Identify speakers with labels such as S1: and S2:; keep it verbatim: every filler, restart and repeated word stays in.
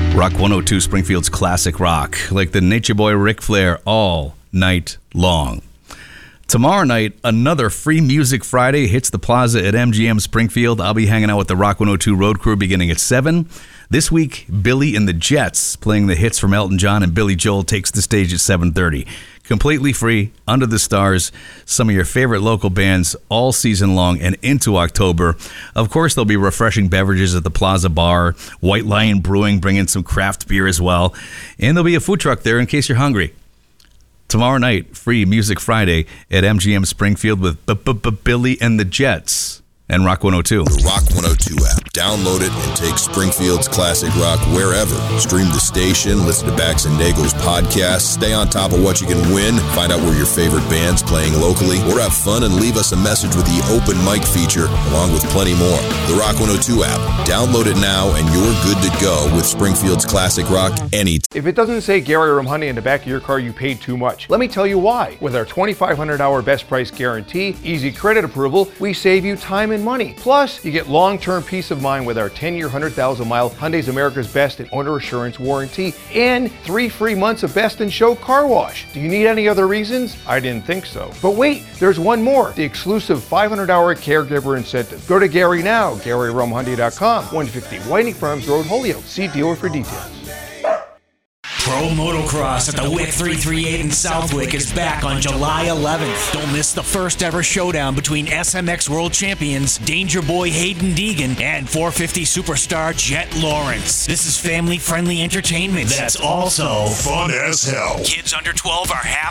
S1: Rock one oh two, Springfield's classic rock, like the Nature Boy Ric Flair all night long. Tomorrow night, another Free Music Friday hits the plaza at M G M Springfield. I'll be hanging out with the Rock one oh two Road Crew beginning at seven. This week, Billy and the Jets, playing the hits from Elton John and Billy Joel, takes the stage at seven thirty. Completely free, under the stars, some of your favorite local bands all season long and into October. Of course, there'll be refreshing beverages at the Plaza Bar. White Lion Brewing bringing some craft beer as well. And there'll be a food truck there in case you're hungry. Tomorrow night, Free Music Friday at M G M Springfield with Billy and the Jets and Rock one oh two.
S2: The Rock one oh two app. Download it and take Springfield's classic rock wherever. Stream the station, listen to Bax and Nagel's podcast, stay on top of what you can win, find out where your favorite band's playing locally, or have fun and leave us a message with the open mic feature, along with plenty more. The Rock one oh two app. Download it now and you're good to go with Springfield's classic rock anytime.
S3: If it doesn't say Gary Rum Honey in the back of your car, you paid too much. Let me tell you why. With our twenty-five hundred hour best price guarantee, easy credit approval, we save you time and money. Plus, you get long-term peace of mind with our ten year, one hundred thousand mile Hyundai's America's Best and Owner Assurance warranty and three free months of Best in Show car wash. Do you need any other reasons? I didn't think so. But wait, there's one more. The exclusive five hundred hour caregiver incentive. Go to Gary now, Gary Rum Hyundai dot com, one fifty Whiting Farms Road, Holyoke. See dealer for details.
S4: Pro Motocross at the W I C three thirty-eight in Southwick is back on July eleventh. Don't miss the first ever showdown between S M X World Champions Danger Boy Hayden Deegan and four fifty superstar Jet Lawrence. This is family-friendly entertainment that's also
S5: fun as hell.
S4: Kids under twelve are half